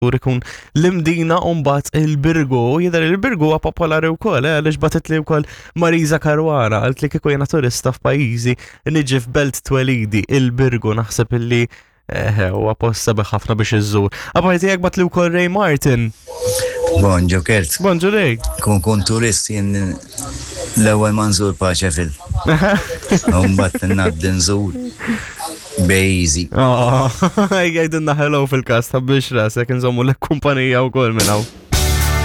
żgur ikun l-imdina u mbagħad il-Birgu, jidher il-Birgu huwa popolari wkoll, għaliex batitli wkoll Mariza Karwana, qalt li kieku jiena turista f'pajjiżi niġi f'Belt Twelidi, il-Birgu naħseb illi huwa post sabiħ ħafna biex iżżur. Apparti jekk batli wkoll Ray Martin. Bonġo Kert. Bonġo Ray. Kun turist jien l-ewwel ma nżur Paċefil. Mbagħad ngħaddi nżur Bejzi. Jgħidilna hello fil-kast ta' biex rasek nżommu l-kumpanija wkoll minn hawn.